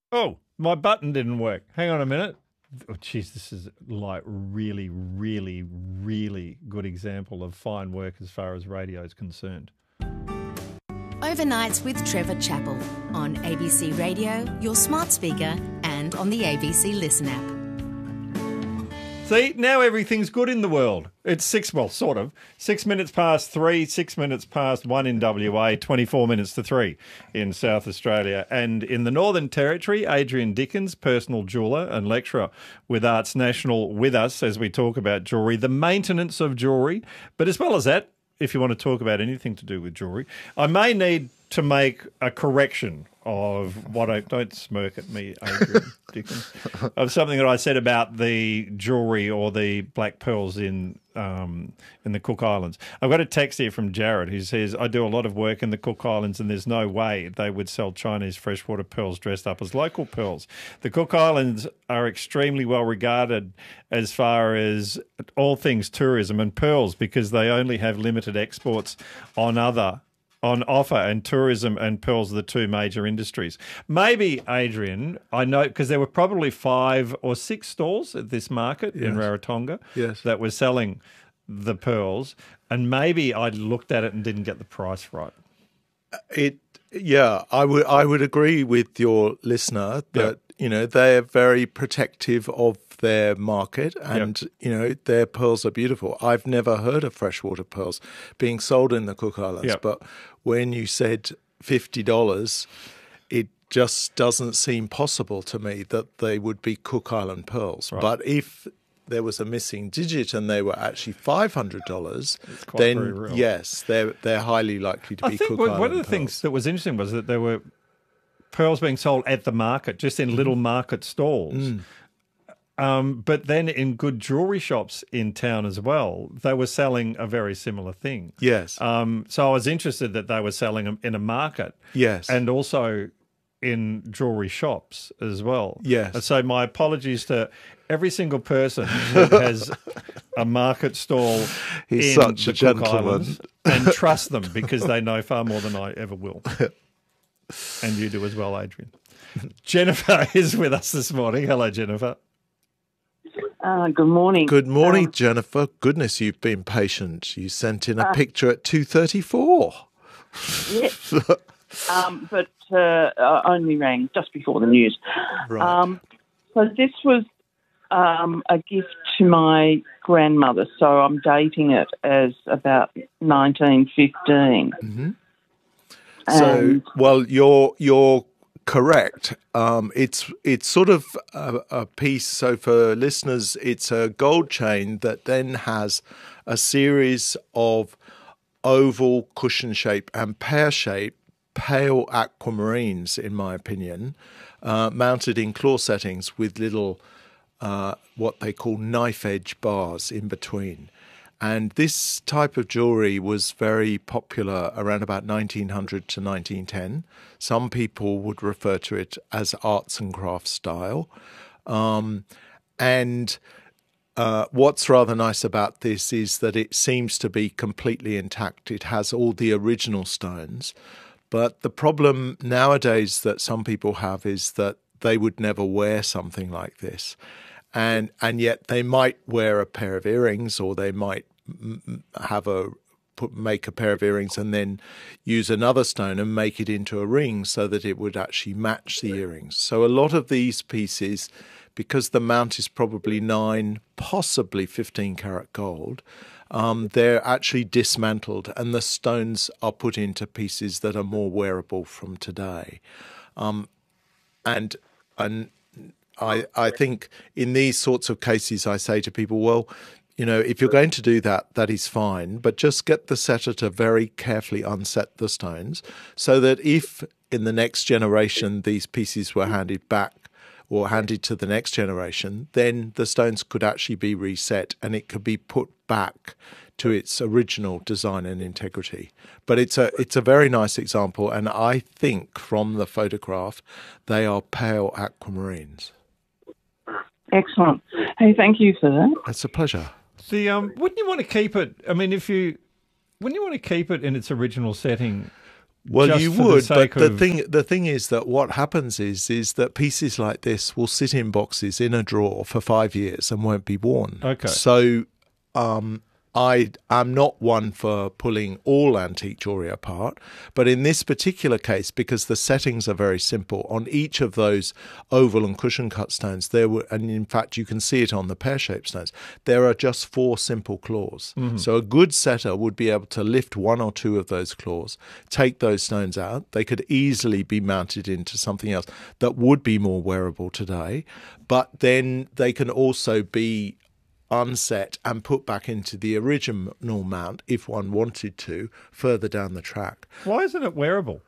Oh, my button didn't work. Hang on a minute. Oh, geez, this is like really, really, really good example of fine work as far as radio is concerned. Overnights with Trevor Chappell on ABC Radio, your smart speaker, and on the ABC Listen app. See, now everything's good in the world. It's 6 minutes past 3, 6 minutes past 1 in WA, 24 minutes to 3 in South Australia. And in the Northern Territory, Adrian Dickens, personal jeweller and lecturer with Arts National, with us as we talk about jewellery, the maintenance of jewellery. But as well as that, if you want to talk about anything to do with jewellery, I may need to make a correction of what I... Don't smirk at me, Adrian Dickens. Of something that I said about the jewellery or the black pearls in the Cook Islands. I've got a text here from Jared who says, I do a lot of work in the Cook Islands and there's no way they would sell Chinese freshwater pearls dressed up as local pearls. The Cook Islands are extremely well regarded as far as all things tourism and pearls because they only have limited exports on offer, and tourism and pearls are the two major industries. Maybe, Adrian, I know, because there were probably 5 or 6 stalls at this market in Rarotonga that were selling the pearls, and maybe I looked at it and didn't get the price right. I would agree with your listener that they're very protective of their market and, their pearls are beautiful. I've never heard of freshwater pearls being sold in the Cook Islands, but when you said $50, it just doesn't seem possible to me that they would be Cook Island pearls. Right. But if there was a missing digit and they were actually $500, then yes, they're highly likely to be Cook Island pearls. One of the things that was interesting was that there were pearls being sold at the market, just in little market stalls. But then in good jewellery shops in town as well, they were selling a very similar thing. Yes. So I was interested that they were selling them in a market. Yes. And also in jewellery shops as well. Yes. And so my apologies to every single person that has a market stall He's in such the a Cook gentleman. Islands, and trust them because they know far more than I ever will. And you do as well, Adrian. Jennifer is with us this morning. Hello, Jennifer. Good morning. Good morning, Jennifer. Goodness, you've been patient. You sent in a picture at 2:34. Yes. But I only rang just before the news. Right. So this was a gift to my grandmother, so I'm dating it as about 1915. Mm-hmm. So, well, you're correct. It's sort of a piece. So for listeners, it's a gold chain that then has a series of oval, cushion shape and pear shape pale aquamarines, in my opinion, mounted in claw settings with little what they call knife edge bars in between. And this type of jewellery was very popular around about 1900 to 1910. Some people would refer to it as arts and crafts style. What's rather nice about this is that it seems to be completely intact. It has all the original stones. But the problem nowadays that some people have is that they would never wear something like this. And yet they might wear a pair of earrings, or they might make a pair of earrings and then use another stone and make it into a ring so that it would actually match the earrings. So a lot of these pieces, because the mount is probably 9, possibly 15 karat gold, they're actually dismantled and the stones are put into pieces that are more wearable from today. And I think in these sorts of cases, I say to people, well, if you're going to do that, that is fine, but just get the setter to very carefully unset the stones so that if in the next generation these pieces were handed back or handed to the next generation, then the stones could actually be reset and it could be put back to its original design and integrity. But it's a very nice example, and I think from the photograph, they are pale aquamarines. Excellent. Hey, thank you for that. It's a pleasure. Wouldn't you want to keep it? I mean, wouldn't you want to keep it in its original setting Well, just you for would, the sake but of... the thing is that what happens is that pieces like this will sit in boxes in a drawer for 5 years and won't be worn. Okay. So I am not one for pulling all antique jewellery apart, but in this particular case, because the settings are very simple, on each of those oval and cushion cut stones, and in fact you can see it on the pear-shaped stones, there are just 4 simple claws. Mm-hmm. So a good setter would be able to lift 1 or 2 of those claws, take those stones out. They could easily be mounted into something else that would be more wearable today, but then they can also be unset and put back into the original mount if one wanted to further down the track. Why isn't it wearable?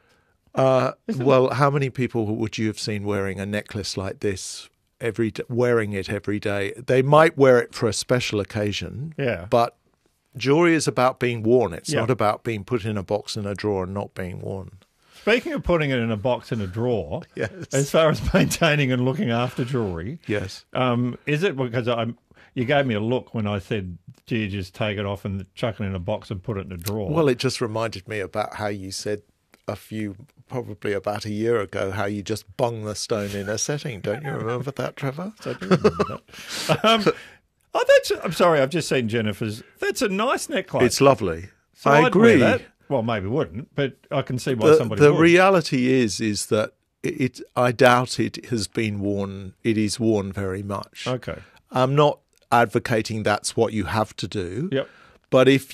Well, how many people would you have seen wearing a necklace like this wearing it every day? They might wear it for a special occasion, Yeah. but jewelry is about being worn. It's Yeah. not about being put in a box in a drawer and not being worn. Speaking of putting it in a box in a drawer, Yes. as far as maintaining and looking after jewelry, Yes. is it because you gave me a look when I said, gee, just take it off and chuck it in a box and put it in a drawer? Well, it just reminded me about how you said probably about a year ago, how you just bung the stone in a setting. Don't you remember that, Trevor? I do remember that. I'm sorry, I've just seen Jennifer's. That's a nice necklace. It's lovely. So I I'd agree. wear that. Well, maybe wouldn't, but I can see why somebody The would. reality is that I doubt it has been worn. It is worn very much. Okay. I'm not advocating that's what you have to do. Yep. But if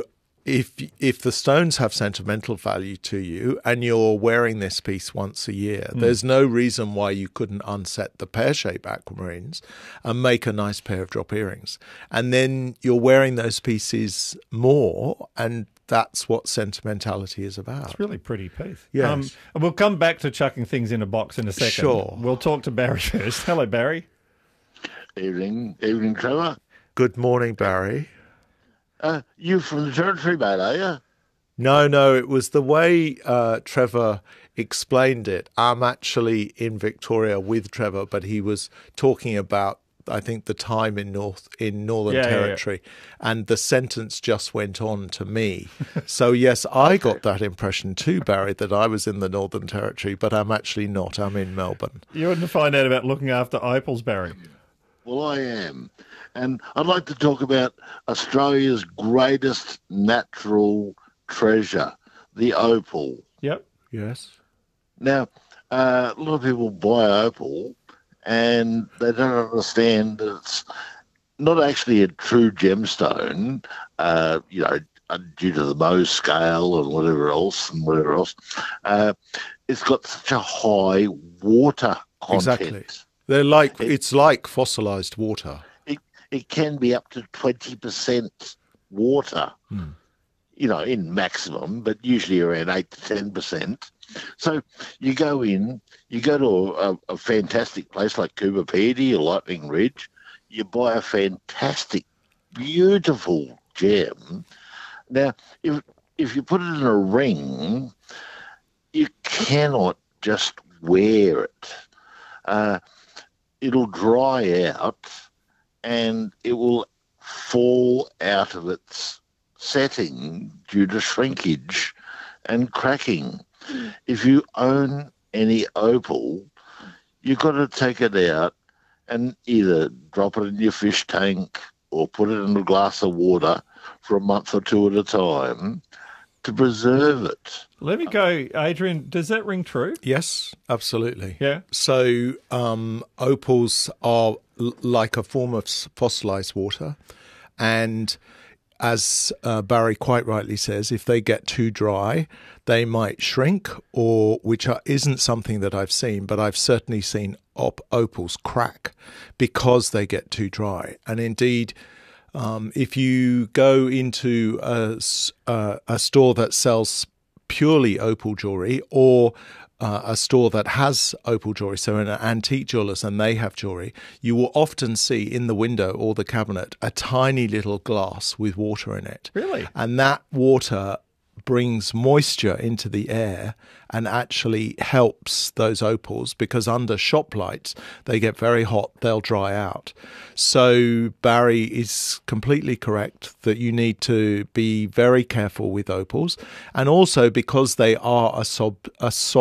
the stones have sentimental value to you and you're wearing this piece once a year, there's no reason why you couldn't unset the pear-shaped aquamarines and make a nice pair of drop earrings. And then you're wearing those pieces more, and that's what sentimentality is about. It's really pretty piece. Yes. And we'll come back to chucking things in a box in a second. Sure. We'll talk to Barry first. Hello, Barry. Evening, Trevor. Good morning, Barry. You from the Territory, mate, are you? No, it was the way Trevor explained it. I'm actually in Victoria with Trevor, but he was talking about, I think, the time in Northern Territory, and the sentence just went on to me. So yes, I got that impression too, Barry, that I was in the Northern Territory, but I'm actually not. I'm in Melbourne. You want to find out about looking after opals, Barry? Well, I am. And I'd like to talk about Australia's greatest natural treasure, the opal. Yep. Yes. Now, a lot of people buy opal and they don't understand that it's not actually a true gemstone, due to the Mohs scale and whatever else. It's got such a high water content. Exactly. It's like fossilized water. It can be up to 20% water, in maximum, but usually around 8 to 10%. So you go to a fantastic place like Coober Pedy or Lightning Ridge, you buy a fantastic, beautiful gem. Now, if you put it in a ring, you cannot just wear it. It'll dry out and it will fall out of its setting due to shrinkage and cracking. If you own any opal, you've got to take it out and either drop it in your fish tank or put it in a glass of water for a month or two at a time to preserve it. Let me go, Adrian. Does that ring true? Yes, absolutely. Yeah. So opals are like a form of fossilized water, and as Barry quite rightly says, if they get too dry, they might shrink, or isn't something that I've seen, but I've certainly seen opals crack because they get too dry. And indeed, if you go into a store that sells purely opal jewelry, or a store that has opal jewelry, so an antique jewellers and they have jewelry, you will often see in the window or the cabinet a tiny little glass with water in it. Really? And that water brings moisture into the air and actually helps those opals, because under shop lights they get very hot, they'll dry out. So Barry is completely correct that you need to be very careful with opals, and also because they are a soft